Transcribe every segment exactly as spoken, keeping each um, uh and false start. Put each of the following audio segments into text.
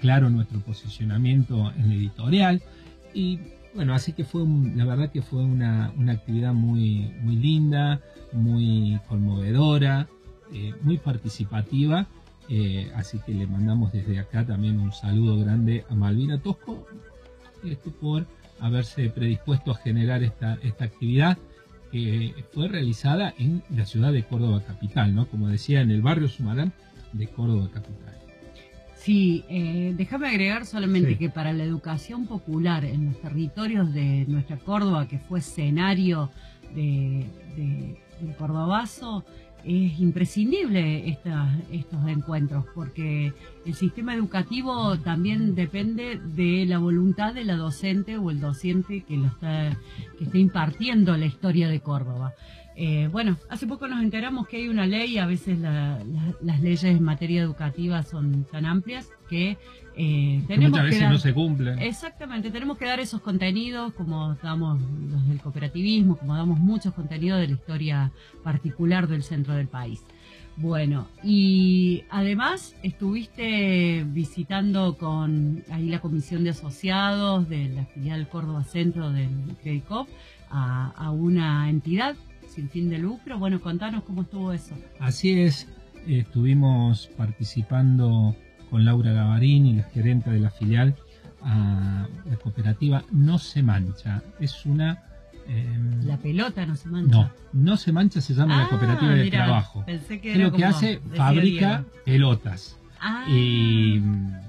claro nuestro posicionamiento en la editorial. Y bueno, así que fue un, la verdad que fue una, una actividad muy, muy linda, muy conmovedora, eh, muy participativa. Eh, así que le mandamos desde acá también un saludo grande a Malvina Tosco esto por haberse predispuesto a generar esta, esta actividad que fue realizada en la ciudad de Córdoba capital, ¿no? Como decía, en el barrio Sumarán de Córdoba capital. Sí, eh, déjame agregar solamente Sí. que para la educación popular en los territorios de nuestra Córdoba, que fue escenario de, de, del Cordobazo, es imprescindible esta, estos encuentros, porque el sistema educativo también depende de la voluntad de la docente o el docente que, lo está, que está impartiendo la historia de Córdoba. Eh, bueno, hace poco nos enteramos que hay una ley, a veces la, la, las leyes en materia educativa son tan amplias que eh, tenemos que muchas veces dar, no se cumplen. Exactamente, tenemos que dar esos contenidos, como damos los del cooperativismo, como damos muchos contenidos de la historia particular del centro del país. Bueno, y además estuviste visitando con ahí la comisión de asociados de la filial Córdoba Centro del CREDICOP a, a una entidad sin fin de lucro. Bueno, contanos cómo estuvo eso. Así es, eh, estuvimos participando con Laura Gavarini, la gerente de la filial, a la cooperativa No Se Mancha. Es una... Eh, la pelota no se mancha. No, No Se Mancha se llama ah, la cooperativa de mira, trabajo. Pensé que es era lo que como hace, fabrica Diego. pelotas. Ah. Y,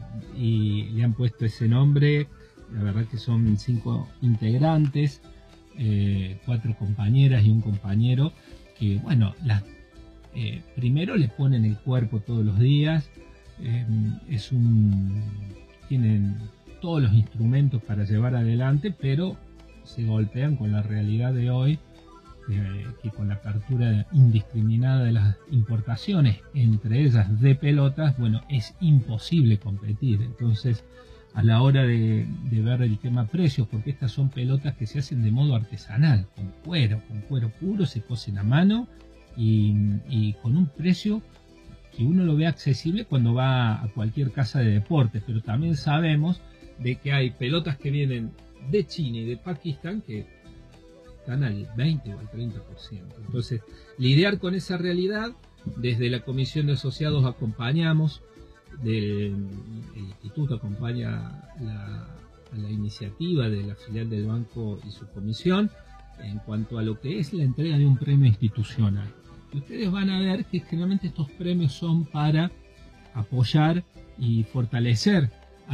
y le han puesto ese nombre. La verdad que son cinco integrantes. Eh, cuatro compañeras y un compañero que, bueno, las, eh, primero les ponen el cuerpo todos los días, eh, es un, tienen todos los instrumentos para llevar adelante, pero se golpean con la realidad de hoy, eh, que con la apertura indiscriminada de las importaciones, entre ellas de pelotas, bueno, es imposible competir. Entonces, a la hora de, de ver el tema precios, porque estas son pelotas que se hacen de modo artesanal, con cuero, con cuero puro, se cosen a mano y, y con un precio que uno lo ve accesible cuando va a cualquier casa de deportes, pero también sabemos de que hay pelotas que vienen de China y de Pakistán que están al veinte o al treinta por ciento. Entonces, lidiar con esa realidad, desde la comisión de asociados acompañamos, del el instituto acompaña la, a la iniciativa de la filial del banco y su comisión en cuanto a lo que es la entrega de un premio institucional. Y ustedes van a ver que generalmente estos premios son para apoyar y fortalecer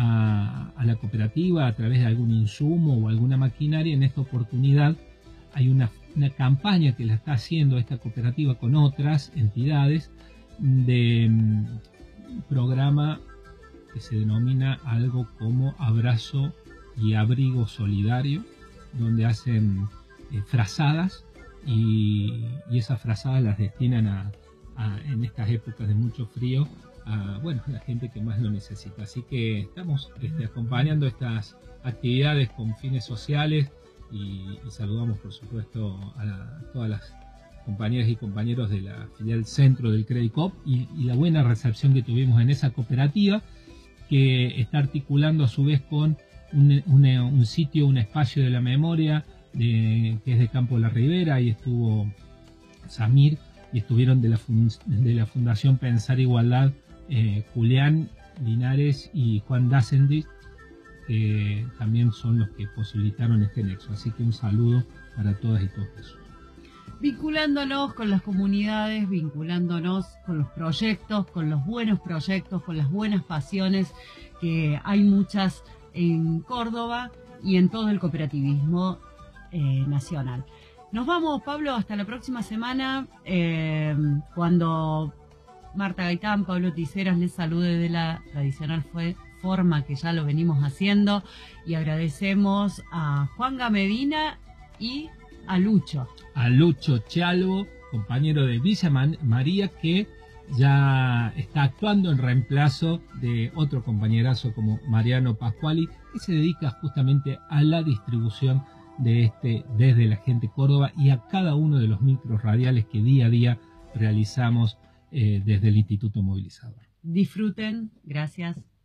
a, a la cooperativa a través de algún insumo o alguna maquinaria. En esta oportunidad hay una, una campaña que la está haciendo esta cooperativa con otras entidades de un programa que se denomina algo como Abrazo y Abrigo Solidario, donde hacen eh, frazadas y, y esas frazadas las destinan a, a, en estas épocas de mucho frío, a bueno, la gente que más lo necesita. Así que estamos este, acompañando estas actividades con fines sociales y, y saludamos por supuesto a, la, a todas las compañeras y compañeros de la filial centro del CREDICOP y, y la buena recepción que tuvimos en esa cooperativa, que está articulando a su vez con un, un, un sitio, un espacio de la memoria de, que es de Campo La Ribera, y estuvo Samir, y estuvieron de la, fun, de la Fundación Pensar Igualdad eh, Julián Linares y Juan Dassendich, que también son los que posibilitaron este nexo. Así que un saludo para todas y todos ellos. Vinculándonos con las comunidades, vinculándonos con los proyectos, con los buenos proyectos, con las buenas pasiones, que hay muchas en Córdoba y en todo el cooperativismo eh, nacional. Nos vamos, Pablo, hasta la próxima semana, eh, cuando Marta Gaitán, Pablo Tiseras les salude de la tradicional fue forma que ya lo venimos haciendo, y agradecemos a Juanga Medina y a Lucho. A Lucho Chalvo, compañero de Villa María, que ya está actuando en reemplazo de otro compañerazo como Mariano Pascuali, que se dedica justamente a la distribución de este desde la gente Córdoba y a cada uno de los micros radiales que día a día realizamos eh, desde el Instituto Movilizador. Disfruten, gracias.